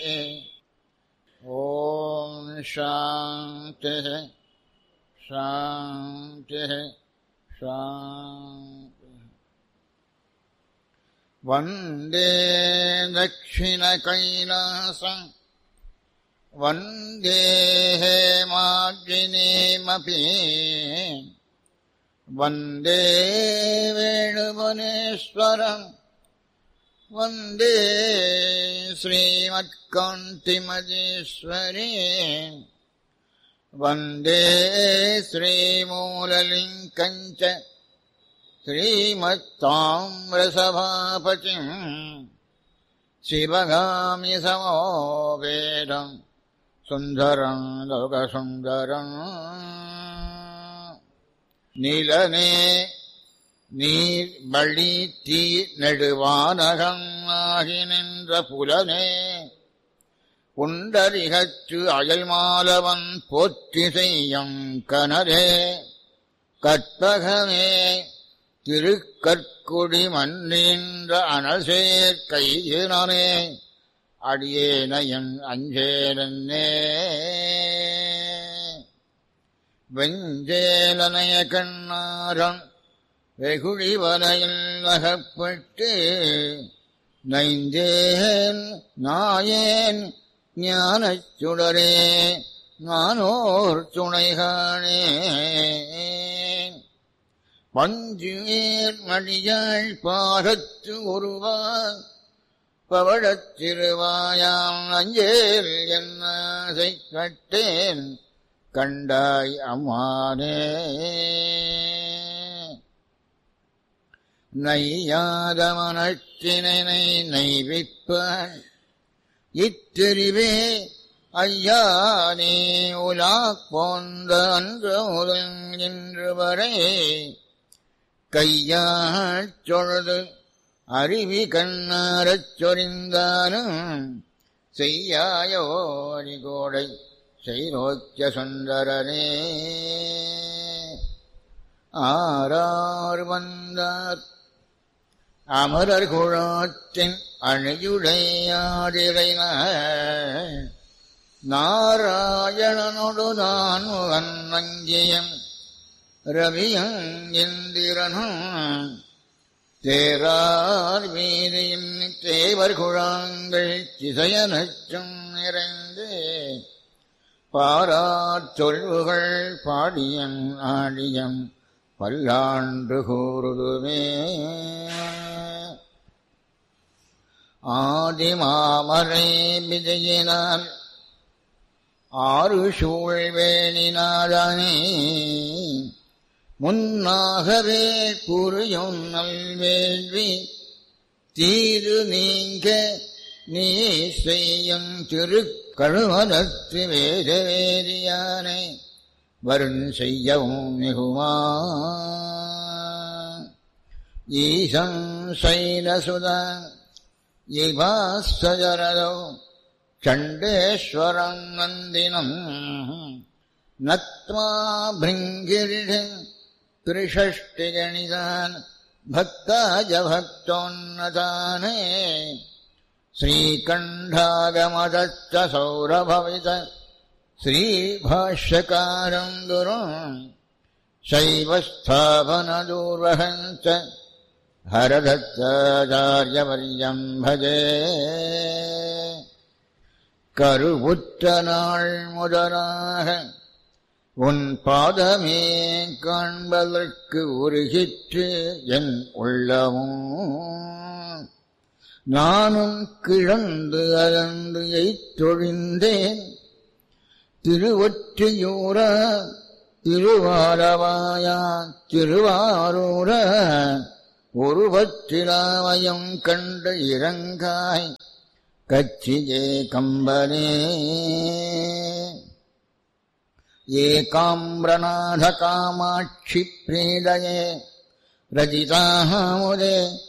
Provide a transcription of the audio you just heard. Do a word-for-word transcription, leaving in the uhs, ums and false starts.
ஓம் சாந்தி சாந்தி சாந்தி. வந்தே தக்ஷிண கைலாசம் வந்தே ஹேமாக்னிமபி வந்தே வேணுவனேஸ்வரம் வந்தே ஸ்ரீமத்காந்திமஜேஸ்வரி வந்தே ஸ்ரீமூலலிங்கஞ்ச ஸ்ரீமத்தாம்ரசபாபதிம் சிவகாமி சமோவேதம் சுந்தரம் லோகசுந்தரம். நிலனே நீர் வழி தீ நெடுவானகம் ஆகி நின்ற புலனே புண்டரிகச்சு அயல்மாலவன் போற்றி செய்யும் கனரே கற்பகமே திருக்கற்குடி மன்னின்ற அனசேர் கையினே அடியேனையன் அஞ்சேலன்னே. வெஞ்சேலனைய கண்ணாரம் வெகுழி வலையில் நகப்பட்டு நைந்தேன் நாயேன் ஞானச் சுடரே நானோர் துணைகானே. பஞ்சுவேர் மடியாள் பாகத்து ஒருவான் பவழத் திருவாயாம் அஞ்சேல் என்னாசை கட்டேன் கண்டாய் அம்மானே. நையாத மனத்தினை நைவிப்பான் இத்தெரிவே ஐயா நீ உலா போந்த அன்று முதல் இன்று வரை கையாச் சொழுது அருவி கண்ணாரச் சொரிந்தானும் செய்யாயோரி கோடை செய்நோக்கிய சுந்தரனே. ஆரார் வந்தார் அமரர் குழாத்தின் அணியுடையாதிரை நாராயணனொடு நான் வன்னங்கியம் ரவியும் இந்திரனும் தேரார் வீதியின் தேவர் குழாங்கள் திசையனச்சும் நிறைந்து பாரார் சொல்வுகள் பாடியன் ஆடியம் பல்லாண்டு கூறுதுமே. ஆதிமாமரை விஜயினால் ஆறு சூழ்வேணினாதானே முன்னாகவே புரியும் நல்வேள்வி தீது நீங்க நீ செய்யும் திருக்கழுமலத்து வேத வேதியானை வருண் செய்யவும் மிகுமா. ஈசம் சைலசுதா இவாஸ்தரதோ சண்டேஸ்வரம் நந்தினம் நத்மா பிருங்கிரிஷன் திரிஷஷ்டிகணிதான் பக்தாஜ பக்தோன்னதானே ஸ்ரீகண்டாகமதச்ச சௌரபவித ஸ்ரீபாஷ்யகாரம் குரும் சைவஸ்தாபனதூர்வகஞ்ச ஹரதத்தாச்சார்யவர்யம் பஜே. கருவுற்ற நாள் முதலாக உன் பாதமே காண்பதற்கு உருகிற்று என் உள்ளமும் நானும் கிழந்து அகன்று எய்தொழிந்தேன். திருவொற்றியூர திருவாரவாயா திருவாரூர ஒருவற்றிலாவயம் கண்டு இறங்காய் கச்சியே கம்பனே. ஏகாம்பிரநாத காமாட்சி பிரீதயே ரஜிதாமுதே